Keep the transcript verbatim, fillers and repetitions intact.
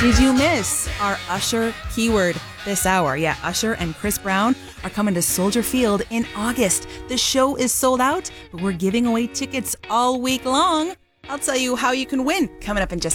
Did you miss our Usher keyword this hour? Yeah, Usher and Chris Brown are coming to Soldier Field in August. The show is sold out, but we're giving away tickets all week long. I'll tell you how you can win coming up in just